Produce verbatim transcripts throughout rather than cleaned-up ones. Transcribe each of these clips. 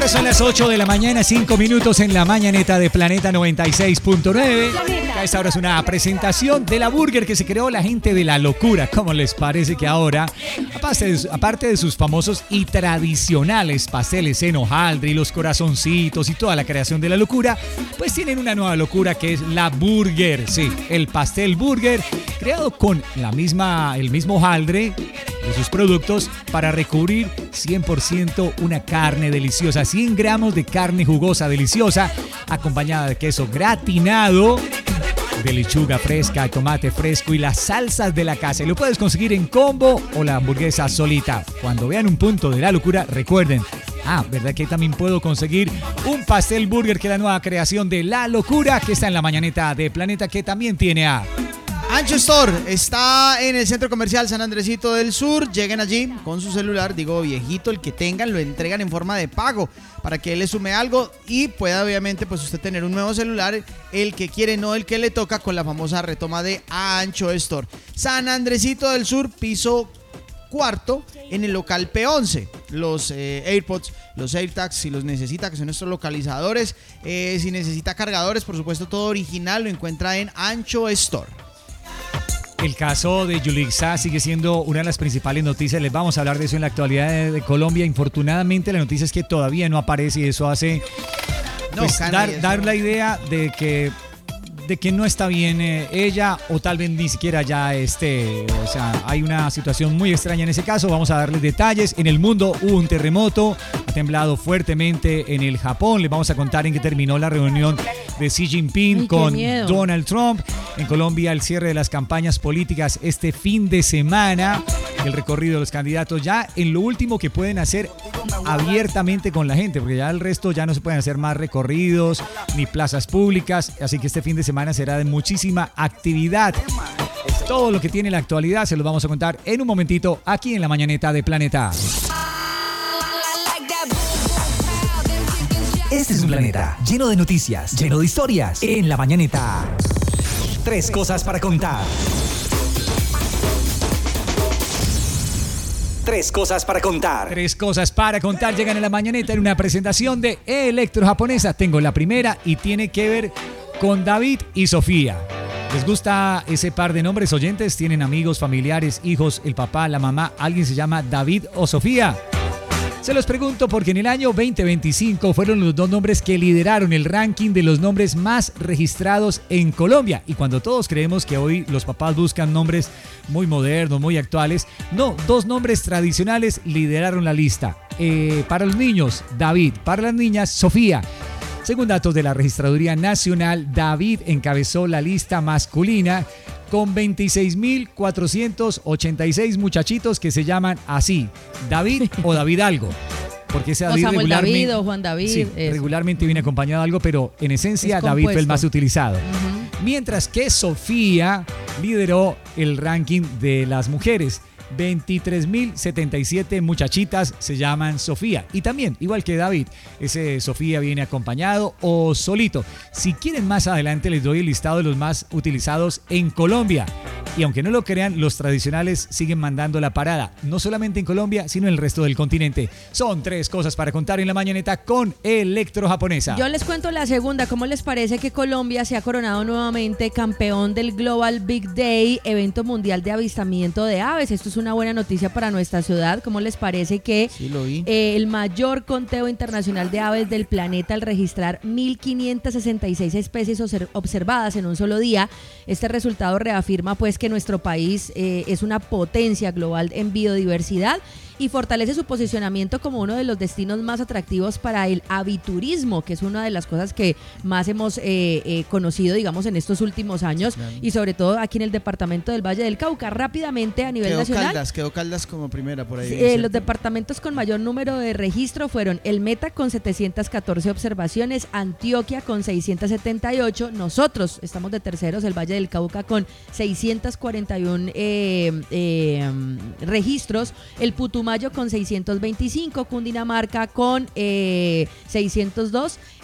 Ahora son las ocho de la mañana, cinco minutos en la mañaneta de Planeta noventa y seis punto nueve. A esta hora es una presentación de la burger que se creó la gente de La Locura. ¿Cómo les parece que ahora, aparte de, aparte de sus famosos y tradicionales pasteles en hojaldre y los corazoncitos y toda la creación de La Locura, pues tienen una nueva locura que es la burger? Sí, el pastel burger, creado con la misma, el mismo hojaldre de sus productos para recubrir cien por ciento una carne deliciosa, cien gramos de carne jugosa deliciosa, acompañada de queso gratinado, de lechuga fresca, tomate fresco y las salsas de la casa. Y lo puedes conseguir en combo o la hamburguesa solita. Cuando vean un punto de La Locura, recuerden, ah, ¿verdad que también puedo conseguir un pastel burger, que es la nueva creación de La Locura, que está en la mañaneta de Planeta, que también tiene a... Ancho Store está en el Centro Comercial San Andresito del Sur. Lleguen allí con su celular, digo viejito, el que tengan, lo entregan en forma de pago para que él le sume algo y pueda obviamente pues usted tener un nuevo celular, el que quiere, no el que le toca, con la famosa retoma de Ancho Store. San Andresito del Sur, piso cuarto, en el local P once. Los eh, AirPods, los AirTags, si los necesita, que son nuestros localizadores. Eh, si necesita cargadores, por supuesto todo original, lo encuentra en Ancho Store. El caso de Yulixa sigue siendo una de las principales noticias. Les vamos a hablar de eso en la actualidad de, de Colombia. Infortunadamente, la noticia es que todavía no aparece y eso hace pues, no, dar, dar la idea de que, de que no está bien eh, ella, o tal vez ni siquiera ya esté. O sea, hay una situación muy extraña en ese caso. Vamos a darles detalles. En el mundo hubo un terremoto, ha temblado fuertemente en el Japón. Les vamos a contar en qué terminó la reunión de Xi Jinping Ay, con Donald Trump. En Colombia, el cierre de las campañas políticas este fin de semana, el recorrido de los candidatos ya en lo último que pueden hacer abiertamente con la gente, porque ya el resto ya no se pueden hacer más recorridos ni plazas públicas, así que este fin de semana será de muchísima actividad. Todo lo que tiene la actualidad se los vamos a contar en un momentito aquí en la mañaneta de Planeta. Este es un planeta lleno de noticias, lleno de historias. En la mañaneta, tres cosas para contar. Tres cosas para contar. Tres cosas para contar llegan en la mañaneta en una presentación de Electro Japonesa. Tengo la primera y tiene que ver con David y Sofía. ¿Les gusta ese par de nombres, oyentes? ¿Tienen amigos, familiares, hijos, el papá, la mamá? ¿Alguien se llama David o Sofía? Se los pregunto porque en el año veinte veinticinco fueron los dos nombres que lideraron el ranking de los nombres más registrados en Colombia. Y cuando todos creemos que hoy los papás buscan nombres muy modernos, muy actuales, no, dos nombres tradicionales lideraron la lista. Eh, para los niños, David. Para las niñas, Sofía. Según datos de la Registraduría Nacional, David encabezó la lista masculina con veintiséis mil cuatrocientos ochenta y seis muchachitos que se llaman así, David o David algo. Porque ese David o Samuel regularmente, David o Juan David. Sí, regularmente viene acompañado de algo, pero en esencia David fue el más utilizado. Uh-huh. Mientras que Sofía lideró el ranking de las mujeres. veintitrés mil setenta y siete muchachitas se llaman Sofía. Y también, igual que David, ese Sofía viene acompañado o solito. Si quieren, más adelante les doy el listado de los más utilizados en Colombia. Y aunque no lo crean, los tradicionales siguen mandando la parada. No solamente en Colombia, sino en el resto del continente. Son tres cosas para contar en la mañaneta con Electro Japonesa. Yo les cuento la segunda. ¿Cómo les parece que Colombia se ha coronado nuevamente campeón del Global Big Day, evento mundial de avistamiento de aves? Esto es una buena noticia para nuestra ciudad. ¿Cómo les parece que sí, lo vi. Eh, el mayor conteo internacional de aves del planeta, al registrar mil quinientas sesenta y seis especies observadas en un solo día? Este resultado reafirma pues que nuestro país eh, es una potencia global en biodiversidad y fortalece su posicionamiento como uno de los destinos más atractivos para el aviturismo, que es una de las cosas que más hemos eh, eh, conocido, digamos, en estos últimos años, claro. Y sobre todo aquí en el departamento del Valle del Cauca. Rápidamente, a nivel quedó nacional, Caldas, quedó Caldas como primera por ahí. Eh, los departamentos con mayor número de registro fueron el Meta con setecientas catorce observaciones, Antioquia con seiscientas setenta y ocho, nosotros estamos de terceros, el Valle del Cauca con seiscientos cuarenta y uno eh, eh, registros, el Putumayo con seiscientos veinticinco, Cundinamarca con eh, seiscientos dos,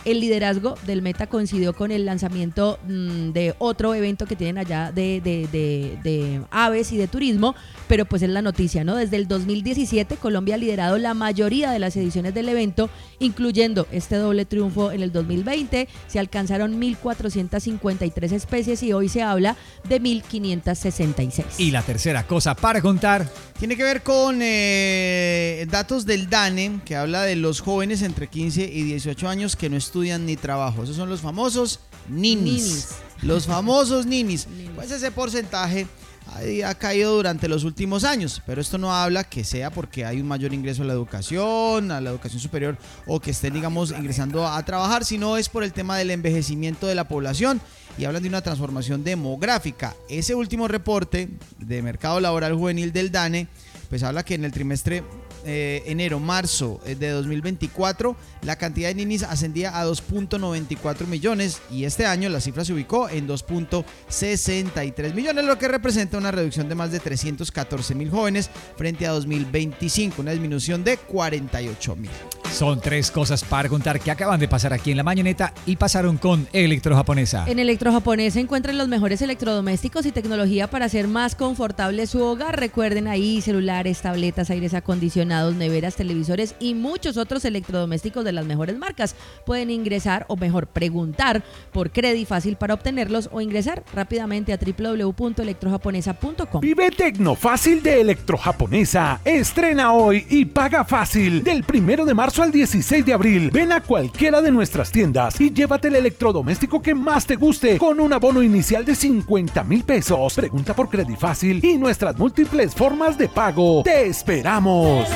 El liderazgo del Meta coincidió con el lanzamiento mmm, de otro evento que tienen allá de, de, de, de aves y de turismo, pero pues es la noticia, ¿no? Desde el dos mil diecisiete Colombia ha liderado la mayoría de las ediciones del evento, incluyendo este doble triunfo en el dos mil veinte. Se alcanzaron mil cuatrocientas cincuenta y tres especies y hoy se habla de mil quinientas sesenta y seis. Y la tercera cosa para contar tiene que ver con eh, datos del DANE, que habla de los jóvenes entre quince y dieciocho años que no estudian ni trabajo. Esos son los famosos ninis. ninis. Los famosos ninis. ninis. Pues ese porcentaje ha caído durante los últimos años, pero esto no habla que sea porque hay un mayor ingreso a la educación, a la educación superior, o que estén, digamos, ingresando a trabajar, sino es por el tema del envejecimiento de la población, y hablan de una transformación demográfica. Ese último reporte de mercado laboral juvenil del DANE pues habla que en el trimestre eh, enero-marzo de dos mil veinticuatro la cantidad de ninis ascendía a dos punto noventa y cuatro millones y este año la cifra se ubicó en dos punto sesenta y tres millones, lo que representa una reducción de más de trescientos catorce mil jóvenes frente a dos mil veinticinco, una disminución de cuarenta y ocho mil. Son tres cosas para contar que acaban de pasar aquí en La Mañaneta y pasaron con Electro Japonesa. En Electro Japonesa encuentran los mejores electrodomésticos y tecnología para hacer más confortable su hogar. Recuerden ahí celulares, tabletas, aires acondicionados, neveras, televisores y muchos otros electrodomésticos de las mejores marcas. Pueden ingresar o mejor preguntar por Credifácil para obtenerlos o ingresar rápidamente a doble u doble u doble u punto electro japonesa punto com. Vive Tecnofácil de Electro Japonesa. Estrena hoy y paga fácil. Del primero de marzo al dieciséis de abril. Ven a cualquiera de nuestras tiendas y llévate el electrodoméstico que más te guste con un abono inicial de cincuenta mil pesos. Pregunta por Credifácil y nuestras múltiples formas de pago. ¡Te esperamos!